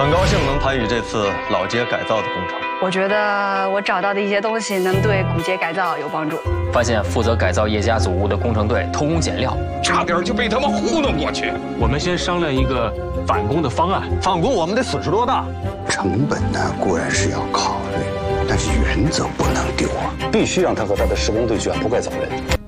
很高兴能参与这次老街改造的工程。 我觉得我找到的一些东西能对古街改造有帮助。 发现负责改造叶家祖屋的工程队偷工减料， 差点就被他们糊弄过去。 我们先商量一个返工的方案。 返工我们的损失多大？ 成本呢固然是要考虑，但是原则不能丢啊！ 必须让他和他的施工队卷铺盖走人。